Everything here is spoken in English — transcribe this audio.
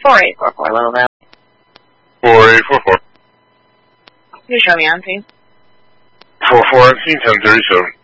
4844 Little Valley. 4844. Can you show me on, please? 44 1037.